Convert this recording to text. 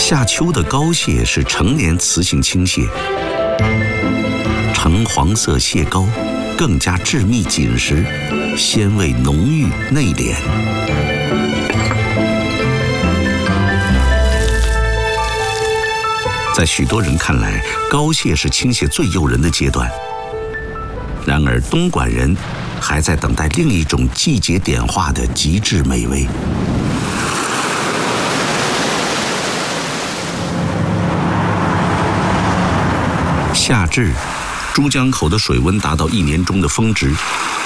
夏秋的膏蟹是成年雌性青蟹，橙黄色蟹膏更加致密紧实，鲜味浓郁内敛。在许多人看来，膏蟹是青蟹最诱人的阶段。然而，东莞人还在等待另一种季节点化的极致美味。夏至，珠江口的水温达到1年中的峰值，